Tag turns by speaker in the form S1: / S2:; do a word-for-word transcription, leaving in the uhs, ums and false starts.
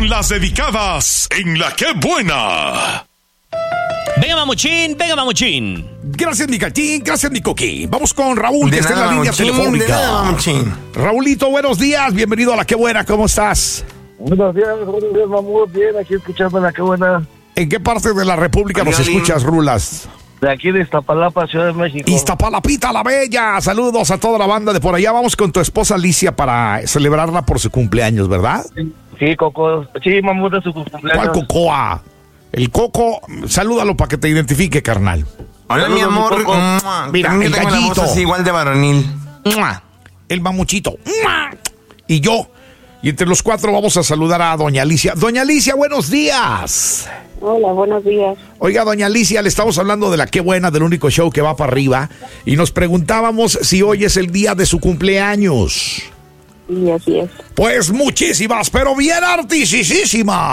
S1: las dedicadas en La Qué Buena.
S2: Venga, mamuchín, venga, mamuchín.
S3: Gracias, mi cachín, gracias, mi coquín. Vamos con Raúl,
S4: De
S3: que está en
S4: nada,
S3: la línea
S4: mamuchín,
S3: telefónica.
S4: de nada, mamuchín.
S3: Raulito, buenos días, bienvenido a La Qué Buena, ¿cómo estás?
S5: Buenos días, buenos días, mamut. Bien, aquí escuchando La Qué Buena.
S3: ¿En qué parte de la República nos
S4: Oli, oli.
S3: escuchas, Rulas?
S5: De aquí de Iztapalapa, Ciudad de México.
S3: Iztapalapita la Bella, saludos a toda la banda de por allá. Vamos con tu esposa Alicia para celebrarla por su cumpleaños, ¿verdad?
S5: Sí, Coco. Sí, mamut, de su cumpleaños.
S3: ¿Cuál Cocoa? El Coco, salúdalo para que te identifique, carnal.
S4: Hola,
S5: Saludos,
S4: mi amor.
S5: mi Coco.
S4: Mua.
S3: Mira,
S4: También
S3: el
S4: tengo la voz
S3: gallito.
S4: así igual de varonil.
S3: ¡Mua! El mamuchito. ¡Mua! Y yo. Y entre los cuatro vamos a saludar a doña Alicia. Doña Alicia, buenos días.
S6: Hola, buenos días.
S3: Oiga, doña Alicia, le estamos hablando de La Qué Buena, del único show que va para arriba. Y nos preguntábamos si hoy es el día de su cumpleaños.
S6: Sí, así es.
S3: Pues muchísimas, pero bien artisísimas.